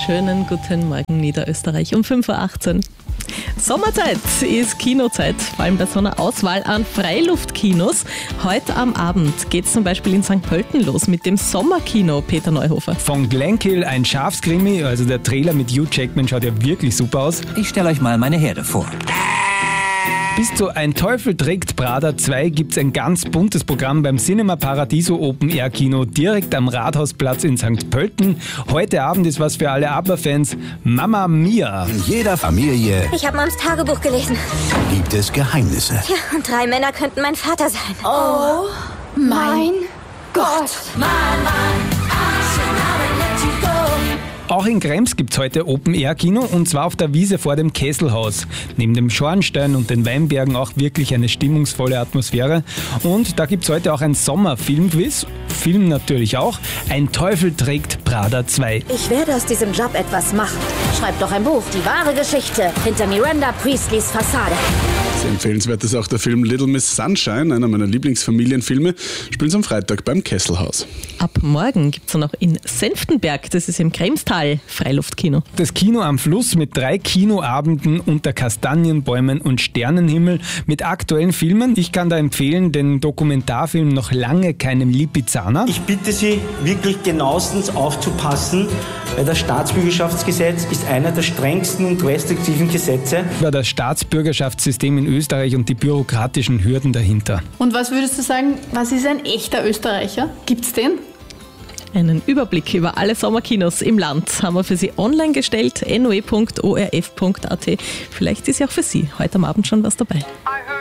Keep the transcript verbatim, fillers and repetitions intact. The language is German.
Schönen guten Morgen, Niederösterreich um fünf Uhr achtzehn. Sommerzeit ist Kinozeit, vor allem bei so einer Auswahl an Freiluftkinos. Heute am Abend geht es zum Beispiel in Sankt Pölten los mit dem Sommerkino, Peter Neuhofer. Von Glenkill ein Schafskrimi, also der Trailer mit Hugh Jackman schaut ja wirklich super aus. Ich stelle euch mal meine Herde vor. Bis zu Ein Teufel trägt Prada zwei gibt es ein ganz buntes Programm beim Cinema Paradiso Open Air Kino direkt am Rathausplatz in Sankt Pölten. Heute Abend ist was für alle ABBA-Fans. Mamma Mia! In jeder Familie Ich habe Mams Tagebuch gelesen. gibt es Geheimnisse. Ja, und drei Männer könnten mein Vater sein. Oh mein Gott. Auch in Krems gibt es heute Open-Air-Kino und zwar auf der Wiese vor dem Kesselhaus. Neben dem Schornstein und den Weinbergen auch wirklich eine stimmungsvolle Atmosphäre. Und da gibt es heute auch ein Sommerfilmquiz. Film natürlich auch. Ein Teufel trägt Prada zwei. Ich werde aus diesem Job etwas machen. Schreib doch ein Buch. Die wahre Geschichte hinter Miranda Priestleys Fassade. Sehr empfehlenswert ist auch der Film Little Miss Sunshine, einer meiner Lieblingsfamilienfilme. Spielen am Freitag beim Kesselhaus. Ab morgen gibt es noch in Senftenberg, das ist im Kremstal, Freiluftkino. Das Kino am Fluss mit drei Kinoabenden unter Kastanienbäumen und Sternenhimmel mit aktuellen Filmen. Ich kann da empfehlen den Dokumentarfilm Noch lange keinem Lipizzaner. Ich bitte Sie, wirklich genauestens aufzupassen, weil das Staatsbürgerschaftsgesetz ist einer der strengsten und restriktiven Gesetze. Über das Staatsbürgerschaftssystem in Österreich und die bürokratischen Hürden dahinter. Und was würdest du sagen, was ist ein echter Österreicher? Gibt's den? Einen Überblick über alle Sommerkinos im Land haben wir für Sie online gestellt, n o e punkt o r f punkt a t. Vielleicht ist ja auch für Sie heute am Abend schon was dabei.